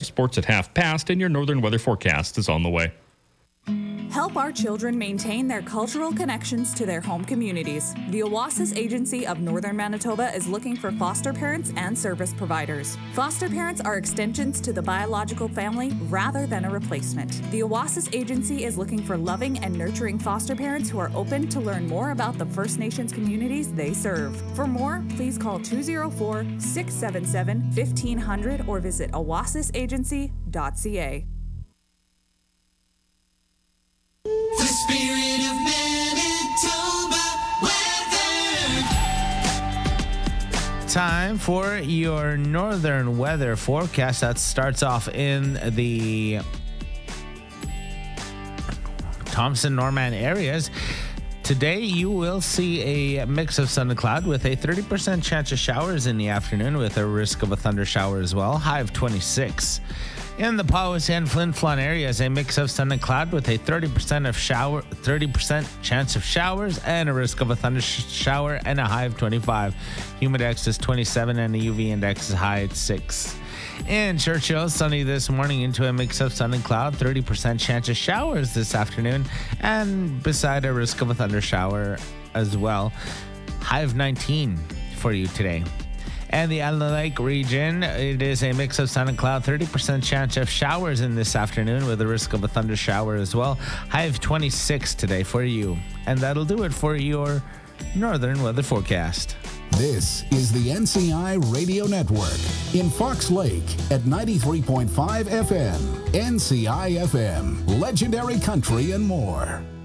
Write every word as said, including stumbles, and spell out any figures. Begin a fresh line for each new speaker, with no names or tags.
Sports at half past, and your northern weather forecast is on the way.
Help our children maintain their cultural connections to their home communities. The Oasis Agency of Northern Manitoba is looking for foster parents and service providers. Foster parents are extensions to the biological family rather than a replacement. The Oasis Agency is looking for loving and nurturing foster parents who are open to learn more about the First Nations communities they serve. For more, please call two oh four, six seven seven, fifteen hundred or visit oasis agency dot c a.
The spirit of Manitoba weather.
Time for your northern weather forecast that starts off in the Thompson Norman areas. Today, you will see a mix of sun and cloud with a thirty percent chance of showers in the afternoon with a risk of a thunder shower as well. High of twenty-six. In the Powis and Flin Flon areas, a mix of sun and cloud with a thirty percent of shower, thirty percent chance of showers and a risk of a thunder sh- shower and a high of twenty-five. Humidex is twenty-seven and the U V index is high at six. In Churchill, sunny this morning into a mix of sun and cloud, thirty percent chance of showers this afternoon, and beside a risk of a thunder shower as well. High of nineteen for you today. And the Adelaide Lake region, it is a mix of sun and cloud, thirty percent chance of showers in this afternoon with a risk of a thunder shower as well. High of twenty-six today for you. And that'll do it for your northern weather forecast.
This is the N C I Radio Network in Fox Lake at ninety-three point five F M. N C I F M, legendary country and more.